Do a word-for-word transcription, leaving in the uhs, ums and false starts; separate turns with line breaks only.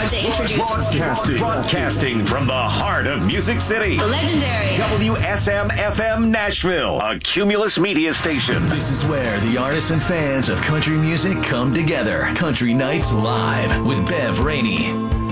proud to introduce
Broadcasting, broadcasting from the heart of Music City.
the legendary
W S M F M Nashville, a Cumulus media station.
This is where the artists and fans of country music come together. Country Nights Live with Bev Rainey.